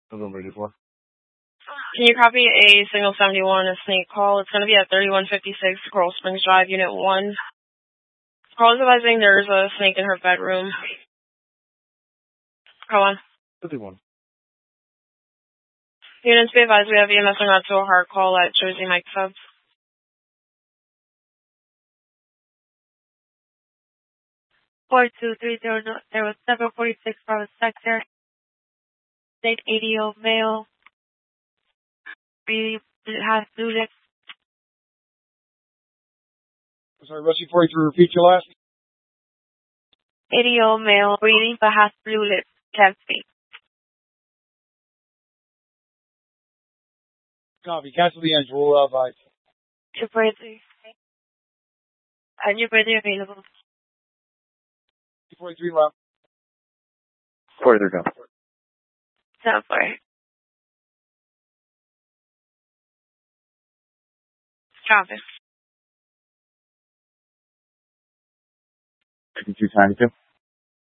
November 84. Can you copy a signal 71, a snake call? It's going to be at 3156 Coral Springs Drive, Unit 1. Call is advising there's a snake in her bedroom. Go on. 51. Units be advised we have EMS on route to a hard call at Jersey Mike Subs. 4230, there was 746 from the sector. State 80-year-old male. It has blue lips. Sorry, Rusty 43, repeat your last. 80-year-old male, breathing but has blue lips. Can't speak. Copy. Cancel the engine. We'll advise. 243. And your brother available. 243 left. 43 go. 74. Copy. 5292.